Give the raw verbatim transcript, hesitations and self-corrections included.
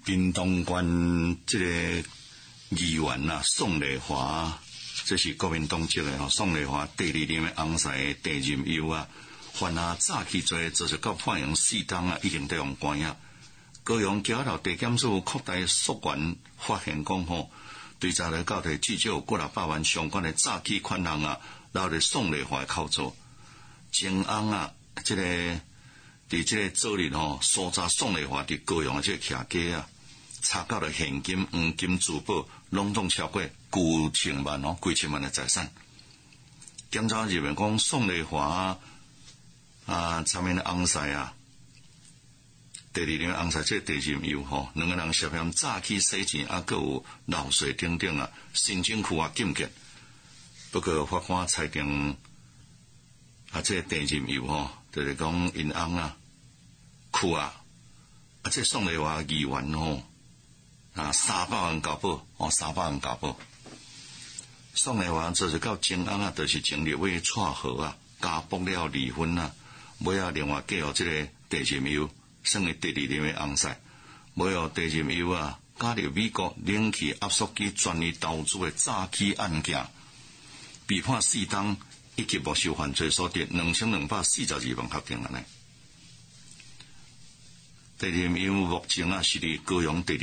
屏东县这个议员啊，宋丽华，这是国民党籍的吼，宋丽华第二任的翁婿第任友啊，犯下早期罪，做是到判刑四档啊，已经在用关啊。高雄桥头地检署扩大溯源，发现讲吼，对查来到底至少有过六百万相关的诈欺款项啊，留伫宋丽华的口座。前翁啊，这个伫这个昨日吼，搜查宋丽华伫高雄的这个徛家啊，查到了现金、黄金、珠宝，拢总超过几千万哦，几千万的财产。检察人员讲，宋丽华啊，参面的翁婿啊，第二任翁婿这个第任友吼，两个人涉嫌诈欺洗钱，啊，还有漏税等等啊，申请拘押禁见。不过法官裁定啊，这个第二任友吼，就是讲因翁啊，拘押啊，这宋丽华议员吼啊，三百万交保哦，三百万交保。宋丽华就是到前翁啊，就是前立委撮合啊，家卜了离婚啊，尾啊另外嫁互这个第任友，算为第二任的翁婿，尾后第任友啊，加入美国冷气压缩机专利投资的诈欺案件，被判四档，以及没收犯罪所得两千两百四十二万合定了呢。第二任友目前啊是伫高雄第二